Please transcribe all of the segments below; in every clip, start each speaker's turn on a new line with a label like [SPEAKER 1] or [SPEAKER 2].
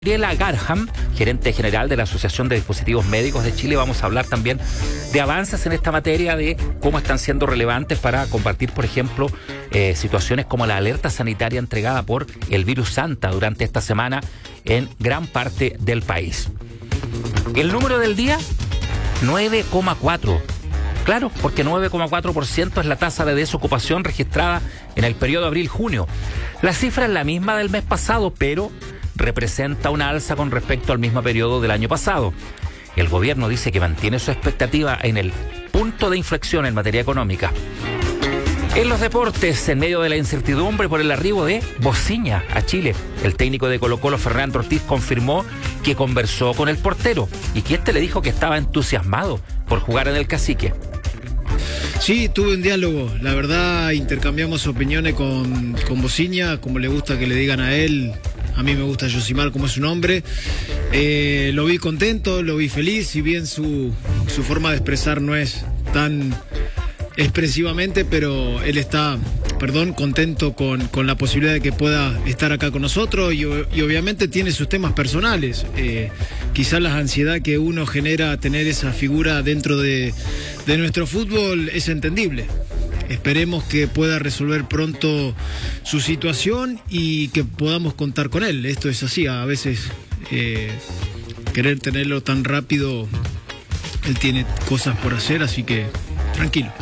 [SPEAKER 1] Gabriela Garham, gerente general de la Asociación de Dispositivos Médicos de Chile. Vamos a hablar también de avances en esta materia, de cómo están siendo relevantes para combatir, por ejemplo, situaciones como la alerta sanitaria entregada por el virus Santa durante esta semana en gran parte del país. El número del día, 9,4. Claro, porque 9,4% es la tasa de desocupación registrada en el periodo abril-junio. La cifra es la misma del mes pasado, pero representa una alza con respecto al mismo periodo del año pasado. El gobierno dice que mantiene su expectativa en el punto de inflexión en materia económica. En los deportes, en medio de la incertidumbre por el arribo de Bociña a Chile, el técnico de Colo-Colo, Fernando Ortiz, confirmó que conversó con el portero y que le dijo que estaba entusiasmado por jugar en el Cacique.
[SPEAKER 2] Sí, tuve un diálogo. La verdad, intercambiamos opiniones con Bociña, como le gusta que le digan a él. A mí me gusta Yosimar, como es su nombre. Lo vi contento, lo vi feliz, si bien su forma de expresar no es tan expresivamente, pero él está, contento con la posibilidad de que pueda estar acá con nosotros y obviamente tiene sus temas personales. Quizás la ansiedad que uno genera tener esa figura dentro de nuestro fútbol es entendible. Esperemos que pueda resolver pronto su situación y que podamos contar con él. Esto es así, a veces querer tenerlo tan rápido, él tiene cosas por hacer, así que tranquilo.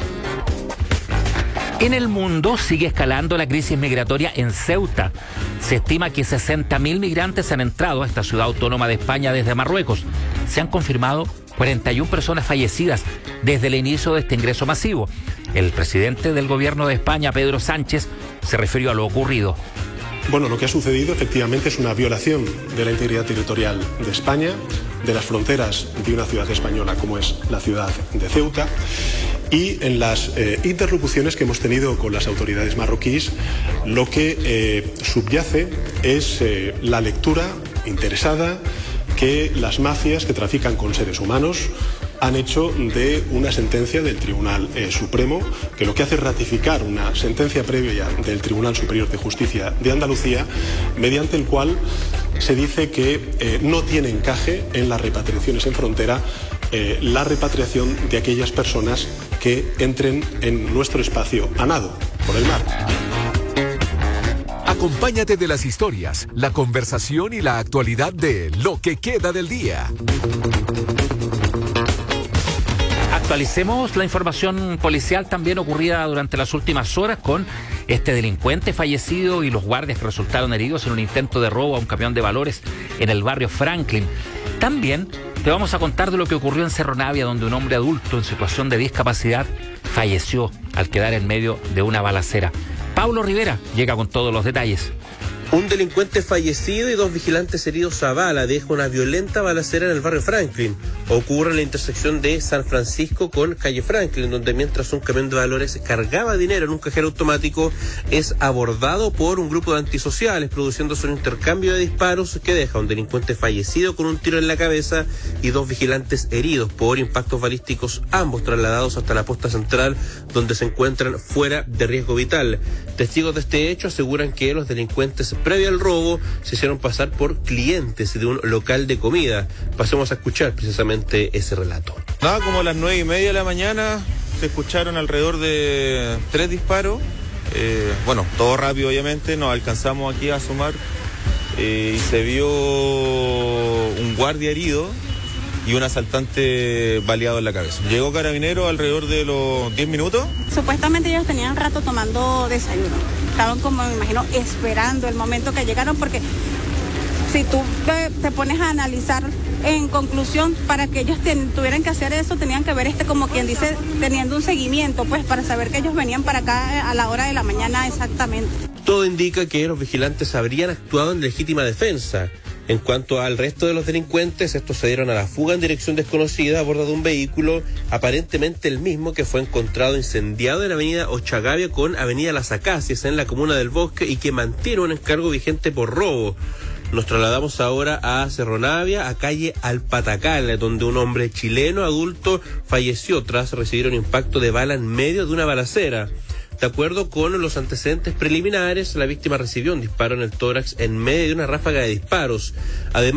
[SPEAKER 1] En el mundo sigue escalando la crisis migratoria en Ceuta. Se estima que 60.000 migrantes han entrado a esta ciudad autónoma de España desde Marruecos. Se han confirmado 41 personas fallecidas desde el inicio de este ingreso masivo. El presidente del gobierno de España, Pedro Sánchez, se refirió a lo ocurrido.
[SPEAKER 3] Bueno, lo que ha sucedido efectivamente es una violación de la integridad territorial de España, de las fronteras de una ciudad española como es la ciudad de Ceuta. Y en las interlocuciones que hemos tenido con las autoridades marroquíes, lo que subyace es la lectura interesada que las mafias que trafican con seres humanos han hecho de una sentencia del Tribunal Supremo, que lo que hace es ratificar una sentencia previa del Tribunal Superior de Justicia de Andalucía, mediante el cual se dice que no tiene encaje en las repatriaciones en frontera la repatriación de aquellas personas que entren en nuestro espacio a nado por el mar.
[SPEAKER 4] Acompáñate de las historias, la conversación y la actualidad de Lo que queda del día.
[SPEAKER 1] Actualicemos la información policial también ocurrida durante las últimas horas con este delincuente fallecido y los guardias que resultaron heridos en un intento de robo a un camión de valores en el barrio Franklin. También te vamos a contar de lo que ocurrió en Cerro Navia, donde un hombre adulto en situación de discapacidad falleció al quedar en medio de una balacera. Paulo Rivera llega con todos los detalles.
[SPEAKER 5] Un delincuente fallecido y 2 vigilantes heridos a bala deja una violenta balacera en el barrio Franklin. Ocurre en la intersección de San Francisco con calle Franklin, donde mientras un camión de valores cargaba dinero en un cajero automático, es abordado por un grupo de antisociales, produciéndose un intercambio de disparos que deja a un delincuente fallecido con un tiro en la cabeza y 2 vigilantes heridos por impactos balísticos, ambos trasladados hasta la posta central, donde se encuentran fuera de riesgo vital. Testigos de este hecho aseguran que los delincuentes previo al robo se hicieron pasar por clientes de un local de comida. Pasemos a escuchar precisamente ese relato.
[SPEAKER 6] Nada, como a las 9:30 de la mañana se escucharon alrededor de 3 disparos. Todo rápido obviamente, nos alcanzamos aquí a asomar y se vio un guardia herido y un asaltante baleado en la cabeza. Llegó Carabinero alrededor de los 10 minutos.
[SPEAKER 7] Supuestamente ellos tenían rato tomando desayuno. Estaban como, me imagino, esperando el momento que llegaron, porque si tú te pones a analizar en conclusión, para que ellos tuvieran que hacer eso, tenían que ver como quien dice, teniendo un seguimiento, pues, para saber que ellos venían para acá a la hora de la mañana exactamente.
[SPEAKER 5] Todo indica que los vigilantes habrían actuado en legítima defensa. En cuanto al resto de los delincuentes, estos se dieron a la fuga en dirección desconocida a bordo de un vehículo, aparentemente el mismo que fue encontrado incendiado en avenida Ochagavia con avenida Las Acacias en la comuna del Bosque y que mantiene un encargo vigente por robo. Nos trasladamos ahora a Cerro Navia, a calle Alpatacal, donde un hombre chileno adulto falleció tras recibir un impacto de bala en medio de una balacera. De acuerdo con los antecedentes preliminares, la víctima recibió un disparo en el tórax en medio de una ráfaga de disparos. Además,